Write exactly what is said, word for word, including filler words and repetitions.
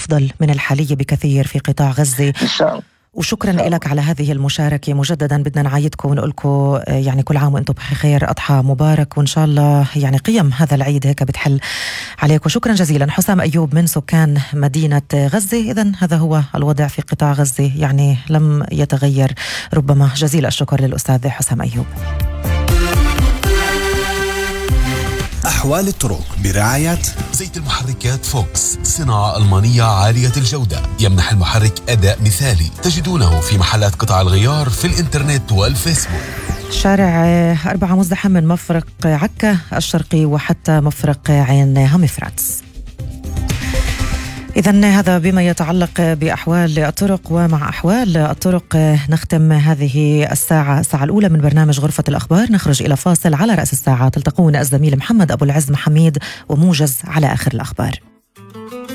أفضل من الحالية بكثير في قطاع غزة إن شاء الله. وشكرا لك على هذه المشاركة. مجددا بدنا نعيدكم ونقول لكم يعني كل عام وانتم بخير، أضحى مبارك، وإن شاء الله يعني قيم هذا العيد هيك بتحل عليك. وشكرا جزيلا. حسام أيوب من سكان مدينة غزة. إذن هذا هو الوضع في قطاع غزة، يعني لم يتغير ربما. جزيل الشكر للأستاذ حسام أيوب. أحوال الطرق برعاية زيت المحركات فوكس، صناعة ألمانية عالية الجودة، يمنح المحرك أداء مثالي. تجدونه في محلات قطع الغيار في الإنترنت والفيسبوك. شارع أربعة مزدحم من مفرق عكا الشرقي وحتى مفرق عين همفراتس. إذن هذا بما يتعلق بأحوال الطرق. ومع أحوال الطرق نختم هذه الساعة الساعة الأولى من برنامج غرفة الأخبار. نخرج إلى فاصل. على رأس الساعة تلتقون الزميل محمد أبو العز محميد وموجز على آخر الأخبار.